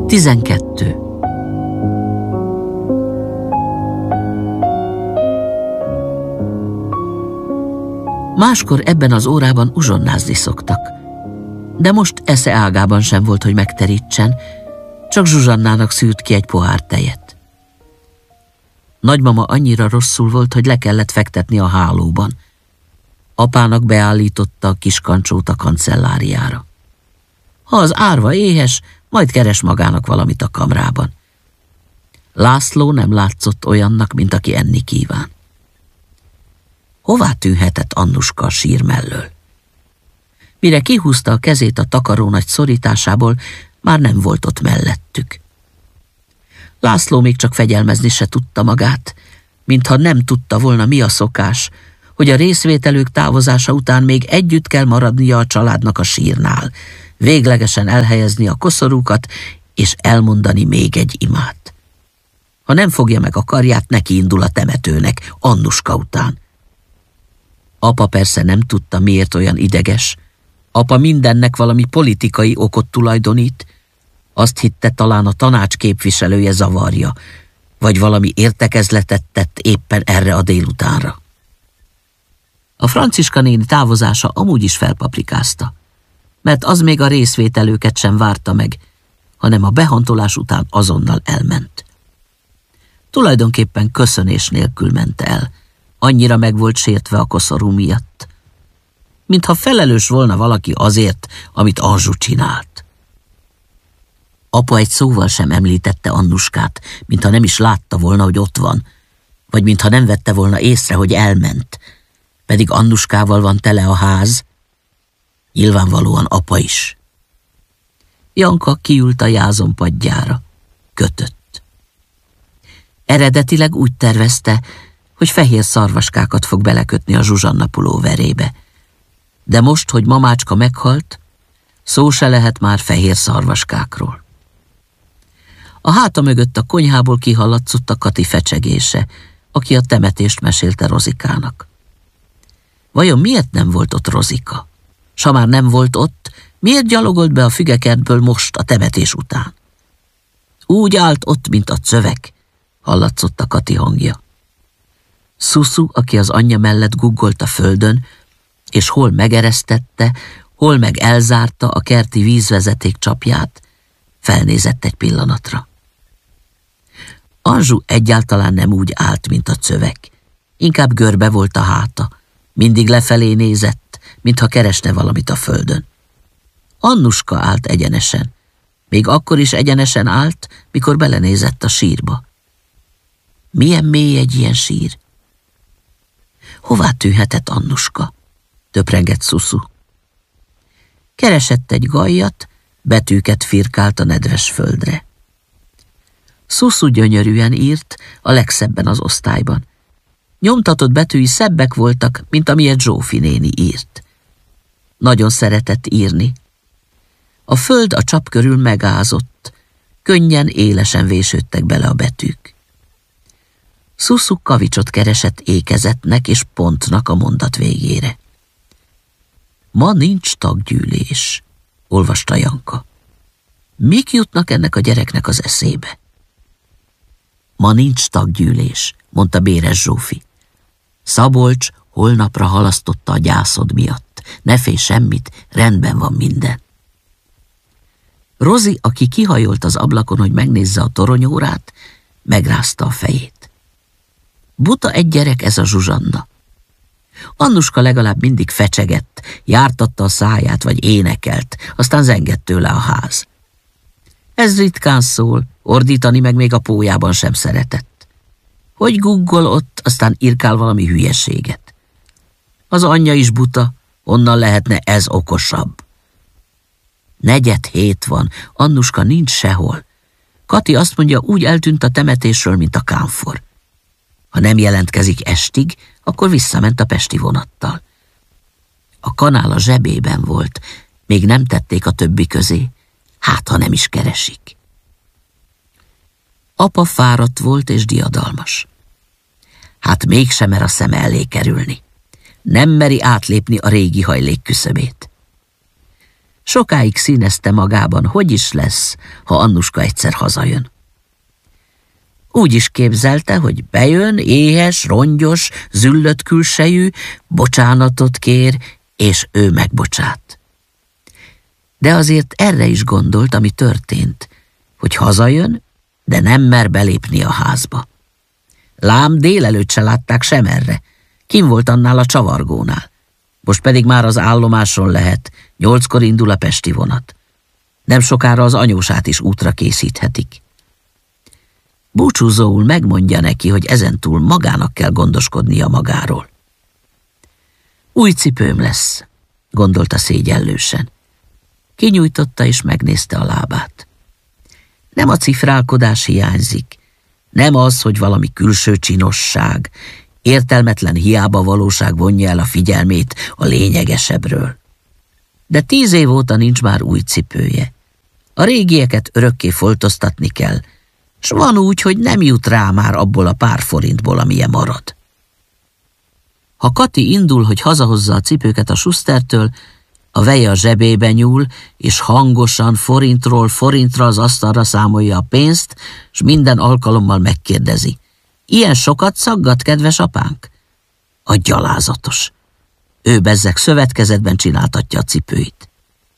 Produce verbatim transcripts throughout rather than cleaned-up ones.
Tizenkettő. Máskor ebben az órában uzsonnázni szoktak, de most esze ágában sem volt, hogy megterítsen, csak Zsuzsannának szűrt ki egy pohár tejet. Nagymama annyira rosszul volt, hogy le kellett fektetni a hálóban. Apának beállította a kis kancsót a kancelláriára. Ha az árva éhes, majd keres magának valamit a kamrában. László nem látszott olyannak, mint aki enni kíván. Hová tűnhetett Annuska a sír mellől? Mire kihúzta a kezét a takarónagy szorításából, már nem volt ott mellettük. László még csak fegyelmezni se tudta magát, mintha nem tudta volna, mi a szokás, hogy a részvételők távozása után még együtt kell maradnia a családnak a sírnál, véglegesen elhelyezni a koszorúkat, és elmondani még egy imát. Ha nem fogja meg a karját, neki indul a temetőnek, Annuska után. Apa persze nem tudta, miért olyan ideges. Apa mindennek valami politikai okot tulajdonít. Azt hitte, talán a tanács képviselője zavarja, vagy valami értekezletet tett éppen erre a délutánra. A Franciska néni távozása amúgy is felpaprikázta, mert az még a részvételőket sem várta meg, hanem a behantolás után azonnal elment. Tulajdonképpen köszönés nélkül ment el, annyira meg volt sértve a koszorú miatt. Mintha felelős volna valaki azért, amit Anzsu csinált. Apa egy szóval sem említette Annuskát, mintha nem is látta volna, hogy ott van, vagy mintha nem vette volna észre, hogy elment, pedig Annuskával van tele a ház, nyilvánvalóan apa is. Janka kiült a jázon padjára, kötött. Eredetileg úgy tervezte, hogy fehér szarvaskákat fog belekötni a Zsuzsanna pulóverébe. De most, hogy mamácska meghalt, szó se lehet már fehér szarvaskákról. A háta mögött a konyhából kihallatszott a Kati fecsegése, aki a temetést mesélte Rozikának. Vajon miért nem volt ott Rozika? S ha már nem volt ott, miért gyalogolt be a fügekertből most a temetés után? Úgy állt ott, mint a cövek, hallatszott a Kati hangja. Szuszu, aki az anyja mellett guggolt a földön, és hol megeresztette, hol meg elzárta a kerti vízvezeték csapját, felnézett egy pillanatra. Anzsu egyáltalán nem úgy állt, mint a cövek. Inkább görbe volt a háta, mindig lefelé nézett, mintha keresne valamit a földön. Annuska állt egyenesen, még akkor is egyenesen állt, mikor belenézett a sírba. Milyen mély egy ilyen sír? Hová tűnhetett Annuska? Töprengett Szuszu. Keresett egy gajjat, betűket firkált a nedves földre. Szuszu gyönyörűen írt, a legszebben az osztályban. Nyomtatott betűi szebbek voltak, mint amilyet Zsófi néni írt. Nagyon szeretett írni. A föld a csap körül megázott, könnyen, élesen vésődtek bele a betűk. Szuszu kavicsot keresett ékezetnek és pontnak a mondat végére. Ma nincs taggyűlés, olvasta Janka. Mik jutnak ennek a gyereknek az eszébe? Ma nincs taggyűlés, mondta Béres Zsófi. Szabolcs holnapra halasztotta a gyászod miatt. Ne félj semmit, rendben van minden. Rozi, aki kihajolt az ablakon, hogy megnézze a toronyórát, megrázta a fejét. Buta egy gyerek ez a Zsuzsanna. Annuska legalább mindig fecsegett, jártatta a száját, vagy énekelt, aztán zengett tőle a ház. Ez ritkán szól, ordítani meg még a pójában sem szeretett. Hogy guggol ott, aztán irkál valami hülyeséget. Az anyja is buta, onnan lehetne ez okosabb. Negyed hét van, Annuska nincs sehol. Kati azt mondja, úgy eltűnt a temetésről, mint a kámfor. Ha nem jelentkezik estig, akkor visszament a pesti vonattal. A kanál a zsebében volt, még nem tették a többi közé, hát ha nem is keresik. Apa fáradt volt és diadalmas. Hát mégsem mer a szem elé kerülni. Nem meri átlépni a régi hajlék küszöbét. Sokáig színezte magában, hogy is lesz, ha Annuska egyszer hazajön. Úgy is képzelte, hogy bejön, éhes, rongyos, züllött külsejű, bocsánatot kér, és ő megbocsát. De azért erre is gondolt, ami történt, hogy hazajön, de nem mer belépni a házba. Lám délelőtt se látták sem erre, kim volt annál a csavargónál. Most pedig már az állomáson lehet, nyolckor indul a pesti vonat. Nem sokára az anyósát is útra készíthetik. Búcsúzóul megmondja neki, hogy ezentúl magának kell gondoskodnia magáról. Új cipőm lesz, gondolta szégyellősen. Kinyújtotta és megnézte a lábát. Nem a cifrálkodás hiányzik, nem az, hogy valami külső csinosság, értelmetlen hiába valóság vonja el a figyelmét a lényegesebbről. De tíz év óta nincs már új cipője. A régieket örökké foltoztatni kell, s van úgy, hogy nem jut rá már abból a pár forintból, amilyen marad. Ha Kati indul, hogy hazahozza a cipőket a Schustertől, a veje a zsebébe nyúl, és hangosan forintról forintra az asztalra számolja a pénzt, s minden alkalommal megkérdezi. Ilyen sokat szaggat, kedves apánk? A gyalázatos. Ő bezzeg szövetkezetben csináltatja a cipőit.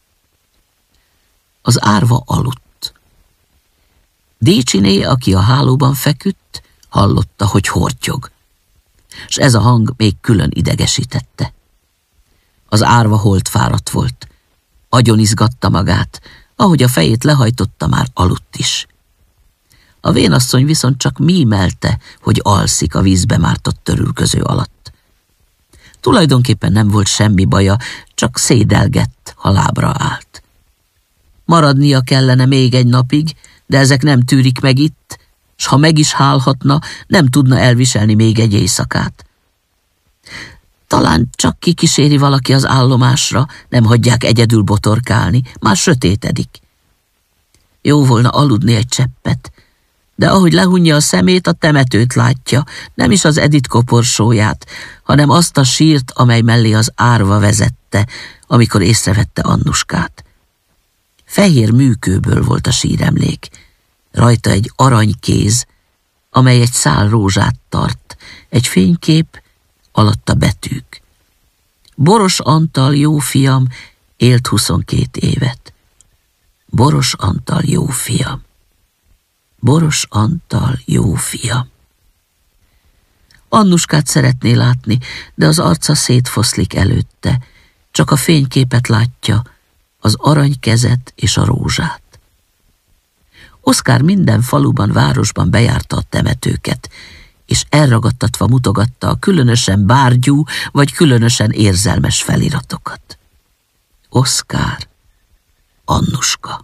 Az árva aludt. Décsiné, aki a hálóban feküdt, hallotta, hogy hortyog, s ez a hang még külön idegesítette. Az árva holtfáradt volt. Agyon izgatta magát, ahogy a fejét lehajtotta, már aludt is. A vénasszony viszont csak mímelte, hogy alszik a vízbe mártott törülköző alatt. Tulajdonképpen nem volt semmi baja, csak szédelgett, ha lábra állt. Maradnia kellene még egy napig, de ezek nem tűrik meg itt, s ha meg is hálhatna, nem tudna elviselni még egy éjszakát. Talán csak kikíséri valaki az állomásra, nem hagyják egyedül botorkálni, már sötétedik. Jó volna aludni egy cseppet, de ahogy lehunja a szemét, a temetőt látja, nem is az Edith koporsóját, hanem azt a sírt, amely mellé az árva vezette, amikor észrevette Annuskát. Fehér műkőből volt a síremlék, rajta egy aranykéz, amely egy szál rózsát tart, egy fénykép, alatta betűk. Boros Antal, jó fiam, élt huszonkét évet. Boros Antal, jó fiam. Boros Antal, jó fiam. Annuskát szeretné látni, de az arca szétfoszlik előtte. Csak a fényképet látja, az aranykezet és a rózsát. Oszkár minden faluban, városban bejárta a temetőket, és elragadtatva mutogatta a különösen bárgyú vagy különösen érzelmes feliratokat. Oszkár, Annuska.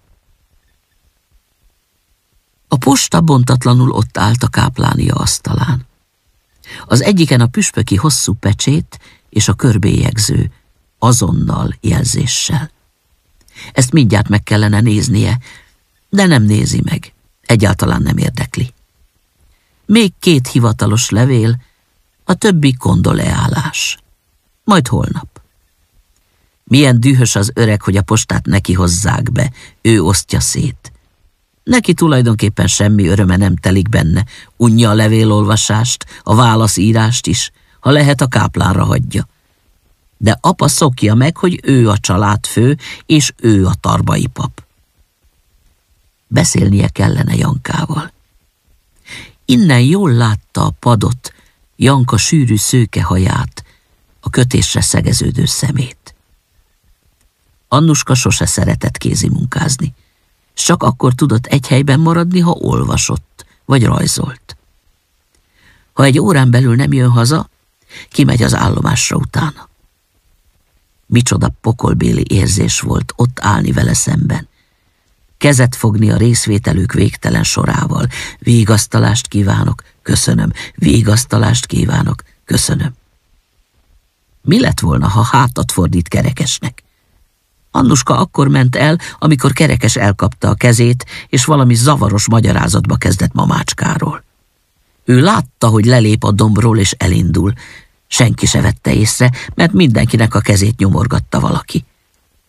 A posta bontatlanul ott állt a káplánia asztalán. Az egyiken a püspöki hosszú pecsét és a körbélyegző, azonnal jelzéssel. Ezt mindjárt meg kellene néznie, de nem nézi meg, egyáltalán nem érdekli. Még két hivatalos levél, a többi kondoleálás. Majd holnap. Milyen dühös az öreg, hogy a postát neki hozzák be, ő osztja szét. Neki tulajdonképpen semmi öröme nem telik benne, unja a levélolvasást, a válaszírást is, ha lehet a káplánra hagyja. De apa szokja meg, hogy ő a családfő, és ő a tarbai pap. Beszélnie kellene Jankával. Innen jól látta a padot, Janka sűrű szőke haját, a kötésre szegeződő szemét. Annuska sose szeretett kézimunkázni. Csak akkor tudott egy helyben maradni, ha olvasott, vagy rajzolt. Ha egy órán belül nem jön haza, kimegy az állomásra utána. Micsoda pokolbéli érzés volt ott állni vele szemben. Kezet fogni a részvételők végtelen sorával. Vigasztalást kívánok, köszönöm. Vigasztalást kívánok, köszönöm. Mi lett volna, ha hátat fordít Kerekesnek? Annuska akkor ment el, amikor Kerekes elkapta a kezét, és valami zavaros magyarázatba kezdett mamácskáról. Ő látta, hogy lelép a dombról és elindul. Senki se vette észre, mert mindenkinek a kezét nyomorgatta valaki.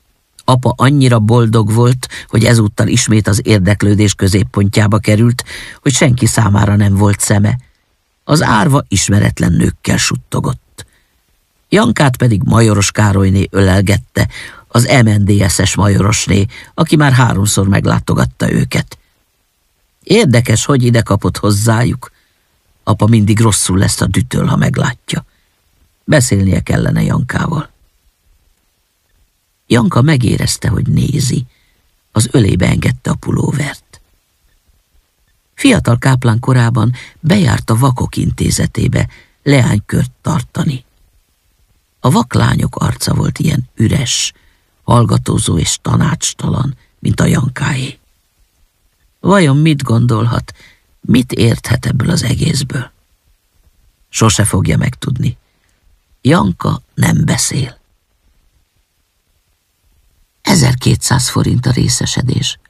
Apa annyira boldog volt, hogy ezúttal ismét az érdeklődés középpontjába került, hogy senki számára nem volt szeme. Az árva ismeretlen nőkkel suttogott. Jankát pedig Majoros Károlyné ölelgette, az em en dé es-es majorosné, aki már háromszor meglátogatta őket. Érdekes, hogy ide kapott hozzájuk. Apa mindig rosszul lesz a dühtől, ha meglátja. Beszélnie kellene Jankával. Janka megérezte, hogy nézi. Az ölébe engedte a pulóvert. Fiatal káplán korában bejárt a vakok intézetébe leánykört tartani. A vaklányok arca volt ilyen üres, hallgatózó és tanácstalan, mint a Jankáé. Vajon mit gondolhat, mit érthet ebből az egészből? Sose fogja megtudni. Janka nem beszél. ezerkétszáz forint a részesedés.